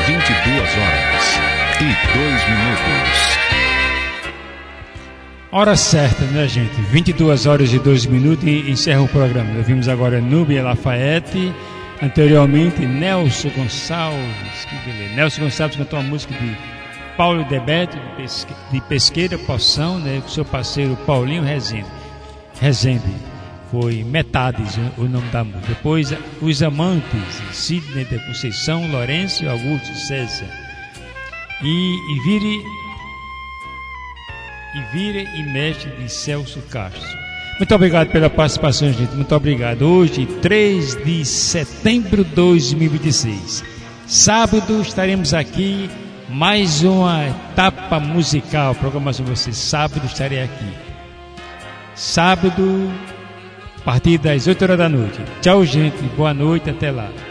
22h02. Hora certa, né, gente? 22h02 e encerra o programa. Ouvimos agora Núbia Lafayette, anteriormente Nelson Gonçalves. Que beleza. Nelson Gonçalves cantou uma música de Paulo Debeto, de Pesqueira Poção, né, com seu parceiro Paulinho Rezende. Foi Metades o nome da música. Depois, Os Amantes, Sidney da Conceição, Lourenço, Augusto César. E Vira e Mexe de Celso Castro. Muito obrigado pela participação, gente. Muito obrigado. Hoje, 3 de setembro de 2026. Sábado estaremos aqui. Mais uma etapa musical. Programação para vocês. Sábado estarei aqui. Sábado, a partir das 8 horas da noite. Tchau, gente. Boa noite. Até lá.